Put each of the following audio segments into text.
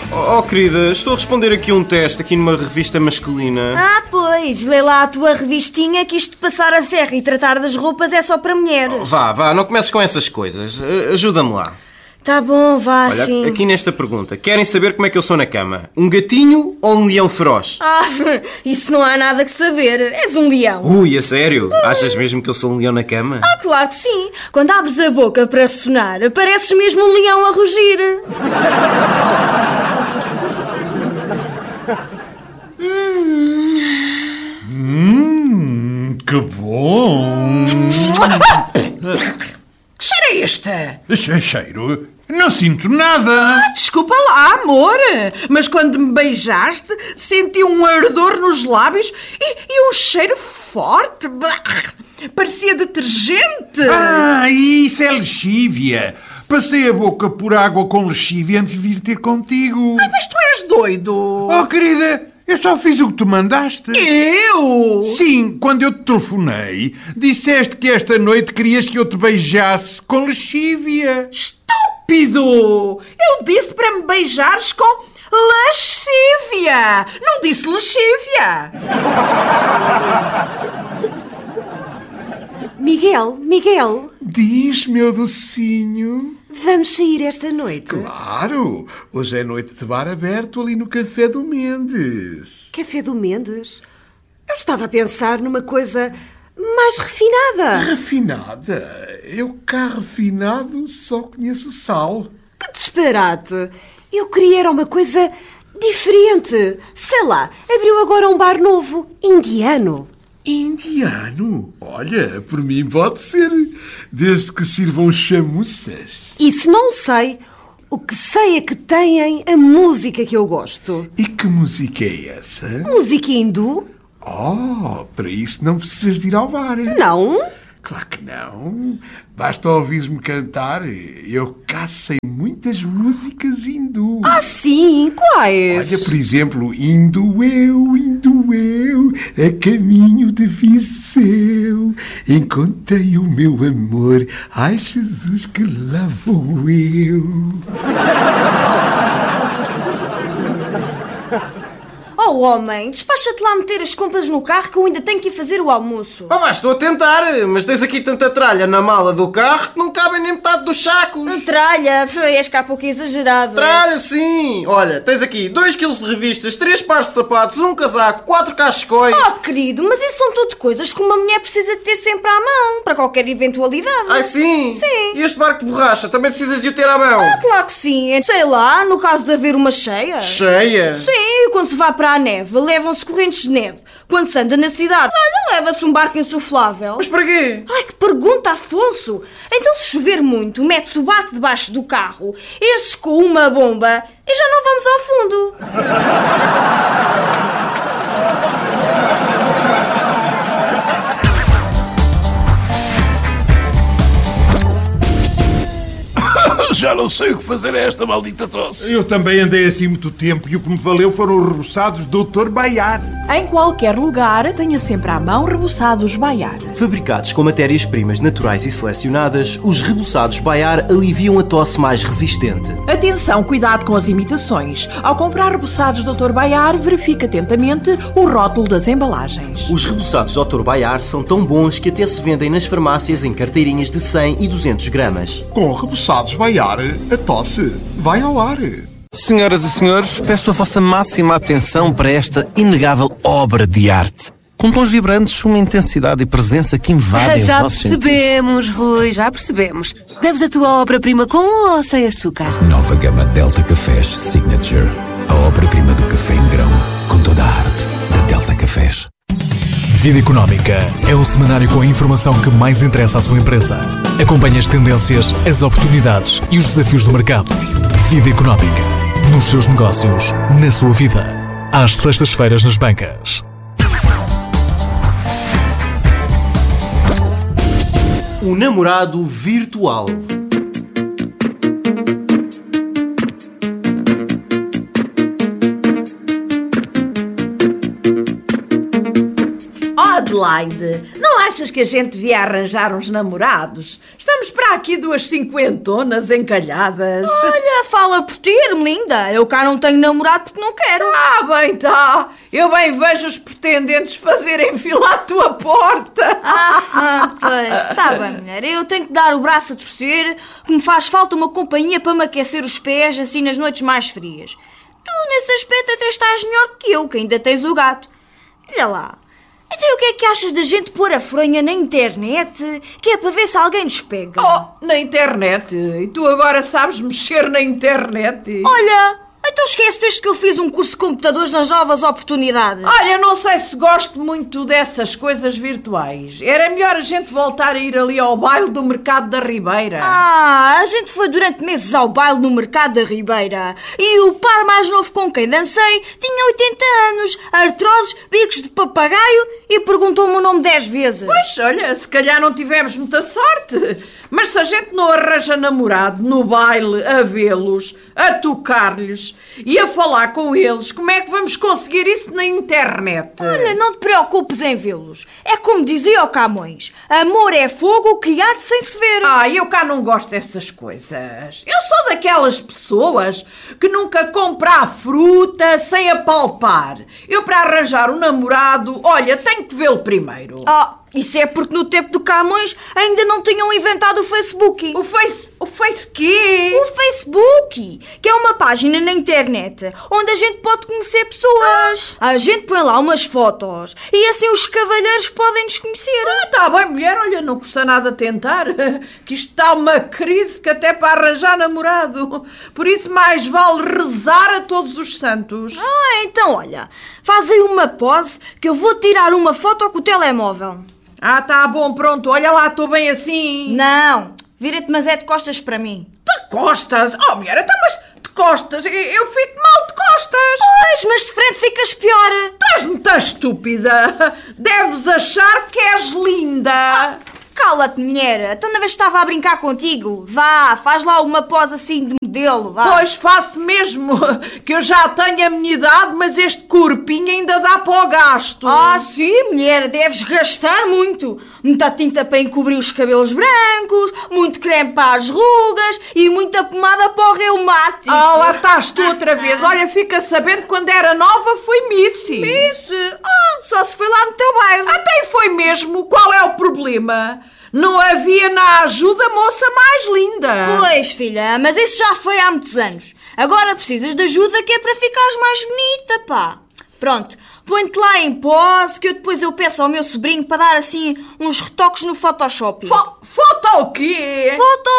Oh, querida, estou a responder aqui um teste aqui numa revista masculina. Ah, pois, lê lá a tua revistinha que isto de passar a ferro e tratar das roupas é só para mulheres. Vá, não comeces com essas coisas. Ajuda-me lá. Tá bom, vá, Olha, sim. aqui nesta pergunta, querem saber como é que eu sou na cama? Um gatinho ou um leão feroz? Ah, isso não há nada que saber. És um leão. Ui, a sério? Achas mesmo que eu sou um leão na cama? Ah, claro que sim. Quando abres a boca para ressonar, pareces mesmo um leão a rugir. Que bom! Que cheiro é este? Cheiro? Não sinto nada! Desculpa lá, amor, mas quando me beijaste senti um ardor nos lábios e um cheiro forte. Parecia detergente. Ah, isso é lexívia! Passei a boca por água com lexívia antes de vir ter contigo. Mas tu és doido. Oh, querida, eu só fiz o que tu mandaste. Eu? Sim, quando eu te telefonei, disseste que esta noite querias que eu te beijasse com lexívia. Estúpido! Eu disse para me beijares com lascívia. Não disse lexívia. Miguel, Diz, meu docinho. vamos sair esta noite? Claro, hoje é noite de bar aberto ali no Café do Mendes. Café do Mendes? Eu estava a pensar numa coisa mais refinada. Refinada? Eu cá refinado só conheço sal. Que disparate! Eu queria era uma coisa diferente. Sei lá, abriu agora um bar novo, indiano. Indiano? Olha, por mim pode ser, desde que sirvam chamuças. Isso não sei. O que sei é que têm a música que eu gosto. E que música é essa? Música hindu? Oh, para isso não precisas de ir ao bar. Não. Claro que não. Basta ouvir-me cantar. Eu cá sei muitas músicas hindu. Ah, sim? Quais? Olha, por exemplo, indo eu, a caminho de Viseu, encontrei o meu amor, ai Jesus, que lá vou eu. Oh, homem, despacha-te lá meter as compras no carro que eu ainda tenho que ir fazer o almoço. Mas estou a tentar, mas tens aqui tanta tralha na mala do carro que não cabem nem metade dos sacos. Tralha, és cá pouco exagerado. Tralha, sim! Olha, tens aqui 2 kg de revistas, 3 pares de sapatos, um casaco, 4 cachecóis. Oh, querido, mas isso são tudo coisas que uma mulher precisa de ter sempre à mão, para qualquer eventualidade. Ai, sim? Sim. E este barco de borracha, também precisas de o ter à mão? Claro que sim. Sei lá, no caso de haver uma cheia. Cheia? Sim, quando se vai para a neve, levam-se correntes de neve. Quando se anda na cidade, olha, leva-se um barco insuflável. Mas para quê? Ai, que pergunta, Afonso! Então, se chover muito, mete-se o barco debaixo do carro, enche com uma bomba e já não vamos ao fundo. Já não sei o que fazer a esta maldita tosse. Eu também andei assim muito tempo e o que me valeu foram os reboçados Dr. Baiar. Em qualquer lugar, tenha sempre à mão reboçados Baiar. Fabricados com matérias-primas naturais e selecionadas, os reboçados Baiar aliviam a tosse mais resistente. Atenção, cuidado com as imitações. Ao comprar reboçados Dr. Baiar, verifique atentamente o rótulo das embalagens. Os reboçados Dr. Baiar são tão bons que até se vendem nas farmácias em carteirinhas de 100 e 200 gramas. Com reboçados Baiar, a tosse vai ao ar. Senhoras e senhores, peço a vossa máxima atenção para esta inegável obra de arte. Com tons vibrantes, uma intensidade e presença que invadem os Já nossos sentidos. percebemos, Rui, já percebemos. Deves a tua obra-prima com ou sem açúcar? Nova gama Delta Cafés Signature. A obra-prima do café em grão, com toda a arte da Delta Cafés. Vida Económica é o semanário com a informação que mais interessa à sua empresa. Acompanhe as tendências, as oportunidades e os desafios do mercado. Vida Económica. Nos seus negócios, na sua vida. Às sextas-feiras nas bancas. O namorado virtual. Adelaide, não achas que a gente devia arranjar uns namorados? Estamos para aqui 2 cinquentonas encalhadas. Olha, fala por ti, Ermelinda. Eu cá não tenho namorado porque não quero. Ah, bem tá. Eu bem vejo os pretendentes fazerem fila à tua porta. Pois, está bem, mulher. Eu tenho que dar o braço a torcer, que me faz falta uma companhia para me aquecer os pés assim nas noites mais frias. Tu, nesse aspecto, até estás melhor que eu, que ainda tens o gato. Olha lá. Então o que é que achas da gente pôr a fronha na internet, que é para ver se alguém nos pega? Oh, na internet? E tu agora sabes mexer na internet? Olha, então esqueceste que eu fiz um curso de computadores nas Novas Oportunidades. Olha, não sei se gosto muito dessas coisas virtuais. Era melhor a gente voltar a ir ali ao baile do Mercado da Ribeira. A gente foi durante meses ao baile no Mercado da Ribeira. E o par mais novo com quem dancei tinha 80 anos, artroses, bicos de papagaio e perguntou-me o nome 10 vezes. Pois, olha, se calhar não tivemos muita sorte. Mas se a gente não arranja namorado no baile, a vê-los, a tocar-lhes e a falar com eles, como é que vamos conseguir isso na internet? Olha, não te preocupes em vê-los. É como dizia o Camões, amor é fogo que arde sem se ver. Eu cá não gosto dessas coisas. Eu sou daquelas pessoas que nunca compra a fruta sem apalpar. Eu, para arranjar um namorado, olha, tenho que vê-lo primeiro. Isso é porque no tempo do Camões ainda não tinham inventado o Facebook. O Face quê? O Facebook, que é uma página na internet onde a gente pode conhecer pessoas. A gente põe lá umas fotos e assim os cavalheiros podem nos conhecer. Tá bem, mulher, olha, não custa nada tentar. Que isto está uma crise que até para arranjar namorado. Por isso mais vale rezar a todos os santos. Então olha, faz aí uma pose que eu vou tirar uma foto com o telemóvel. Tá bom, pronto. Olha lá, estou bem assim. Não, vira-te, mas é de costas para mim. De costas? Mulher, então, mas de costas? Eu fico mal de costas. Pois, mas de frente ficas pior. Tu és muito estúpida. Deves achar que és linda. Cala-te, mulher. Então, na vez estava a brincar contigo. Vá, faz lá uma pose assim de modelo, vá. Pois, faço mesmo. Que eu já tenho a minha idade, mas este corpinho ainda dá para o gasto. Sim, mulher. Deves gastar muito. Muita tinta para encobrir os cabelos brancos, muito creme para as rugas e muita pomada para o reumático. Lá estás tu outra vez. Olha, fica sabendo que quando era nova fui Missy. Missy? Só se foi lá no teu bairro. Até foi mesmo. Qual é o problema? Não havia na ajuda moça mais linda. Pois, filha, mas isso já foi há muitos anos. Agora precisas de ajuda que é para ficares mais bonita, pá. Pronto, põe-te lá em pose que depois eu peço ao meu sobrinho para dar assim uns retoques no Photoshop. Foto o quê?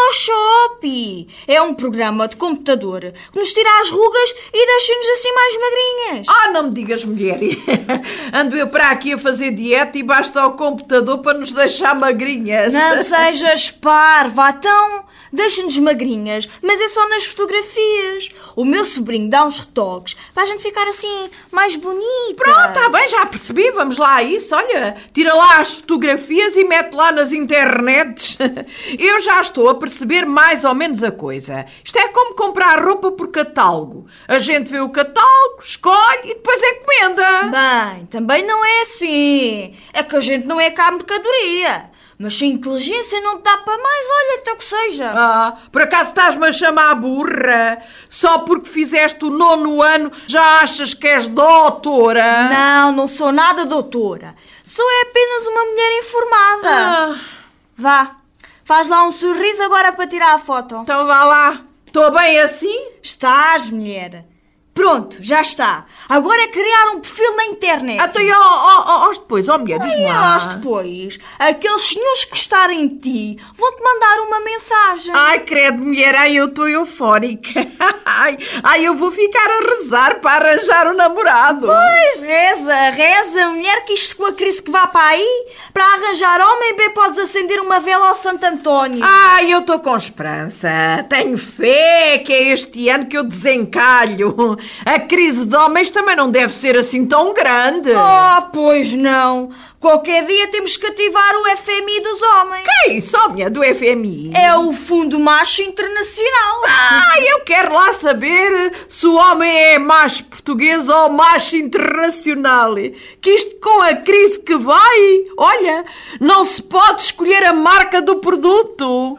Photoshop! É um programa de computador que nos tira as rugas e deixa-nos assim mais magrinhas. Não me digas, mulher. Ando eu para aqui a fazer dieta e basta ao computador para nos deixar magrinhas. Não sejas parva, então deixa-nos magrinhas, mas é só nas fotografias. O meu sobrinho dá uns retoques para a gente ficar assim mais bonita. Pronto, tá bem, já percebi. Vamos lá a isso. Olha, tira lá as fotografias e mete lá nas internets. Eu já estou a perceber mais ou menos a coisa. Isto é como comprar roupa por catálogo. A gente vê o catálogo, escolhe e depois encomenda. Bem, também não é assim. É que a gente não é cá mercadoria. Mas se a inteligência não te dá para mais, olha, até que seja. Por acaso estás-me a chamar burra? Só porque fizeste o 9º ano já achas que és doutora? Não sou nada doutora. Sou apenas uma mulher informada. Vá, faz lá um sorriso agora para tirar a foto. Então vá lá. Estou bem assim? Estás, mulher. Pronto, já está. Agora é criar um perfil na internet. Até aos depois, mulher, diz-me lá. Aos depois, aqueles senhores que gostarem de ti vão-te mandar uma mensagem. Credo, mulher, eu estou eufórica. Eu vou ficar a rezar para arranjar um namorado. Pois, reza, mulher, que isto com a crise que vá para aí, para arranjar homem, bem podes acender uma vela ao Santo António. Eu estou com esperança. Tenho fé que é este ano que eu desencalho. A crise de homens também não deve ser assim tão grande. Oh, pois não. Qualquer dia temos que ativar o FMI dos homens. Que é isso, Sónia, do FMI? É o Fundo Macho Internacional. Eu quero lá saber se o homem é macho português ou macho internacional. Que isto com a crise que vai, olha, não se pode escolher a marca do produto.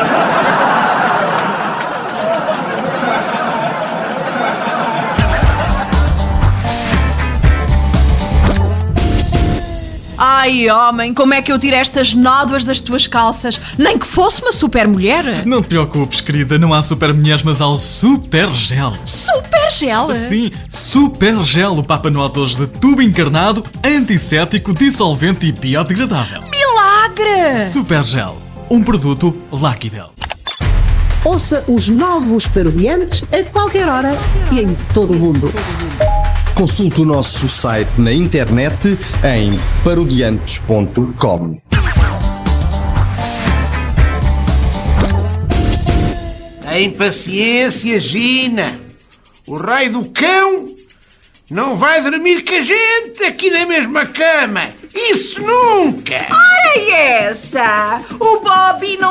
Ai, homem, como é que eu tiro estas nódoas das tuas calças? Nem que fosse uma super mulher. Não te preocupes, querida, não há super mulheres, mas há o Super Gel. Super Gel? Sim, Super Gel, o Papa Noel de hoje de tubo encarnado, antisséptico, dissolvente e biodegradável. Milagre! Super Gel, um produto Lucky Bell. Ouça os novos Parodiantes a qualquer hora e em todo o mundo. Consulte o nosso site na internet em parodiantes.com. A impaciência, Gina. O raio do cão não vai dormir com a gente aqui na mesma cama. Isso nunca! Ora essa! O Bobby não